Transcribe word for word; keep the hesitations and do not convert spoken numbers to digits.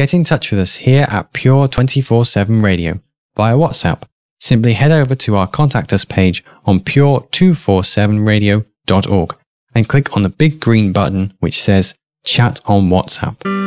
get in touch with us here at Pure twenty-four seven Radio via WhatsApp. Simply head over to our Contact Us page on pure two forty-seven radio dot org and click on the big green button which says Chat on WhatsApp.